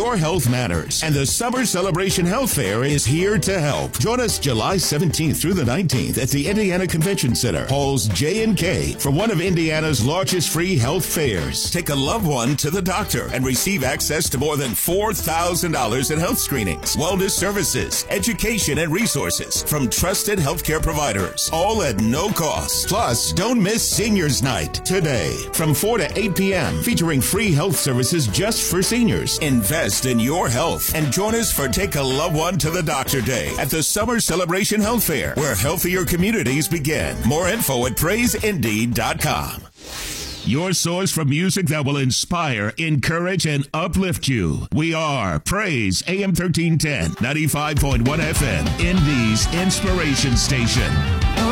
your health matters, and the Summer Celebration Health Fair is here to help. Join us July 17th through the 19th at the Indiana Convention Center, halls J and K, for one of Indiana's largest free health fairs. Take a loved one to the doctor and receive access to more than $4,000 in health screenings, wellness services, education, and resources from trusted healthcare providers, all at no cost. Plus, don't miss Seniors Night today from 4 to 8 p.m. featuring free health services just for seniors. Invest in your health and join us for Take a Loved One to the Doctor Day at the Summer Celebration Health Fair, where healthier communities begin. More info at praiseindy.com. Your source for music that will inspire, encourage, and uplift you. We are Praise AM 1310, 95.1 FM, Indy's Inspiration Station.